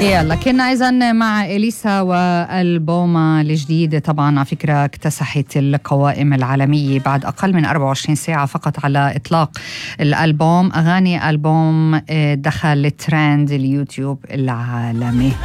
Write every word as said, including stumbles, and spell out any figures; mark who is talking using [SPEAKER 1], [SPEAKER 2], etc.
[SPEAKER 1] يلا كنا إذن مع إليسا والبومة الجديد. طبعا على فكرة اكتسحت القوائم العالمية بعد أقل من أربعة وعشرين ساعة فقط على إطلاق الألبوم. أغاني ألبوم دخل الترند اليوتيوب العالمي.